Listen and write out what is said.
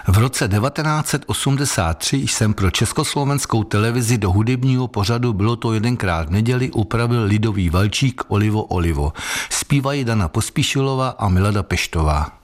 V roce 1983 jsem pro československou televizi do hudebního pořadu Bylo to jedenkrát v neděli upravil lidový valčík Olivo Olivo. Zpívají Dana Pospíšilová a Milada Peštová.